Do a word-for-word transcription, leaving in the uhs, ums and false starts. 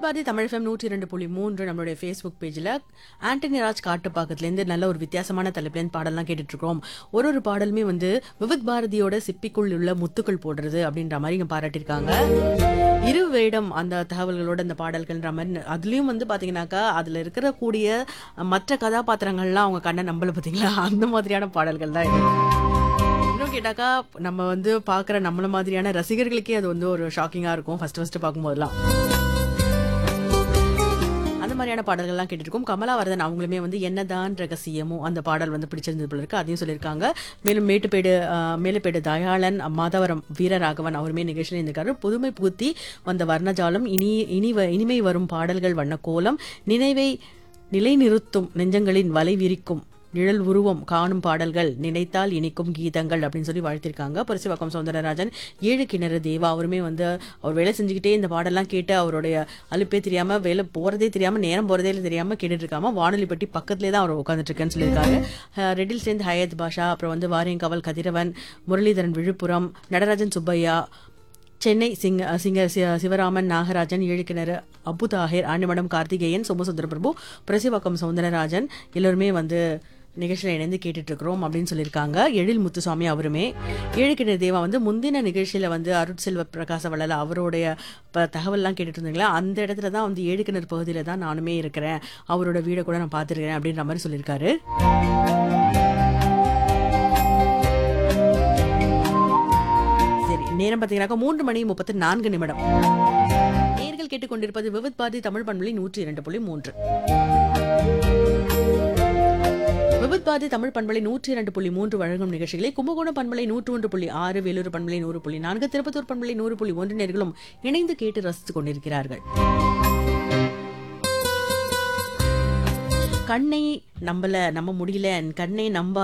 Bharathi Tamil FM நூற்றி இரண்டு புள்ளி மூன்று நம்மளுடைய ஃபேஸ்புக் பேஜில் ஆண்டனி ராஜ் காட்டுப்பாக்கத்துலேருந்து நல்ல ஒரு வித்தியாசமான தலைப்புலேருந்து பாடலாம் கேட்டுட்டு இருக்கோம். ஒரு ஒரு பாடலுமே வந்து விவித் பாரதியோட சிப்பிக்குள் உள்ள முத்துக்கள் போடுறது அப்படின்ற மாதிரி இங்கே பாராட்டியிருக்காங்க. இரு வேடம் அந்த தகவல்களோட அந்த பாடல்கள்ன்ற மாதிரி அதுலேயும் வந்து பார்த்தீங்கன்னாக்கா அதில் இருக்கிற கூடிய மற்ற கதாபாத்திரங்கள்லாம் அவங்க கண்ணை நம்பலை பார்த்தீங்களா, அந்த மாதிரியான பாடல்கள் தான் இது. இன்னும் கேட்டாக்கா நம்ம வந்து பார்க்குற நம்மள மாதிரியான ரசிகர்களுக்கே அது வந்து ஒரு ஷாக்கிங்காக இருக்கும் ஃபர்ஸ்ட் ஃபர்ஸ்ட் பார்க்கும்போதெல்லாம். அந்த மாதிரியான பாடல்கள்லாம் கேட்டுருக்கோம். கமலாவரதன் அவங்களுமே வந்து என்னதான் ரகசியமோ அந்த பாடல் வந்து பிடிச்சிருந்தது போல இருக்கு, அதையும் சொல்லியிருக்காங்க. மேலும் மேட்டுப்பேடு மேலுப்பேடு தயாளன் மாதவரம் வீரராகவன் அவருமே நிகழ்ச்சியில் இருந்திருக்காரு. புதுமை புகுத்தி வந்த வர்ணஜாலம், இனி இனி இனிமை வரும் பாடல்கள் வண்ணக்கோலம், நினைவை நிலைநிறுத்தும் நெஞ்சங்களின் வலை விரிக்கும் நிழல் உருவம் காணும் பாடல்கள், நினைத்தால் இனிக்கும் கீதங்கள் அப்படின்னு சொல்லி வாழ்த்திருக்காங்க. பரிசுவாக்கம் சௌந்தரராஜன், ஏழு கிணறு தேவா அவருமே வந்து அவர் வேலை செஞ்சுக்கிட்டே இந்த பாடெல்லாம் கேட்டு அவருடைய அலுப்பே தெரியாம வேலை போறதே தெரியாம நேரம் போறதே தெரியாம கேட்டுட்டு இருக்காம வானொலி பட்டி பக்கத்துலேயே தான் அவர் உட்காந்துட்டு இருக்கேன்னு சொல்லியிருக்காரு. ரெட்டில் சேர்ந்து ஹயத் பாஷா, அப்புறம் வந்து வாரியங்கவல் கதிரவன், முரளிதரன் விழுப்புரம், நடராஜன் சுப்பையா, சென்னை சிங்க சிங்கர் சிவராமன், நாகராஜன், ஏழுக்கிணறு அபு தாஹிர், ஆண்டிமடம் கார்த்திகேயன், சோமசுந்தர பிரபு, பிரசிவாக்கம் சௌந்தரராஜன் எல்லோருமே வந்து நிகழ்ச்சியில் இணைந்து கேட்டுட்டு இருக்கிறோம் அப்படின்னு சொல்லியிருக்காங்க. எழில் முத்துசாமி அவருமே, ஏழுக்கிணறு தேவா வந்து முந்தின நிகழ்ச்சியில் வந்து அருட்செல்வ பிரகாச வள்ளல் அவருடைய தகவல்லாம் கேட்டுட்டு இருந்தீங்களா, அந்த இடத்துல தான் வந்து ஏழுக்கிணறு பகுதியில் தான் நானுமே இருக்கிறேன், அவரோட வீடை கூட நான் பார்த்துருக்கேன் அப்படின்ற மாதிரி சொல்லியிருக்காரு. சரி, நேரம் பார்த்தீங்கன்னாக்கா மூன்று மணி முப்பத்தி நான்கு நிமிடம். நேர்கள் கேட்டுக்கொண்டிருப்பது விவித் பாரதி தமிழ் பண்பலை நூற்றி இரண்டு புள்ளி மூன்று. விவித் பாரதி தமிழ் பண்பலை நூற்றி இரண்டு புள்ளி மூன்று வழங்கும் நிகழ்ச்சிகளை கும்பகோணம் பண்பலை நூற்று ஒன்று புள்ளி ஆறு, வேலூர் பண்பலை நூறு புள்ளி நான்கு, திருப்பத்தூர் பண்பலை நூறு புள்ளி ஒன்று நேர்களும் இணைந்து கேட்டு ரசித்துக் கொண்டிருக்கிறார்கள். கண்ணை நம்பல நம்ப முடியல, கண்ணை நம்ப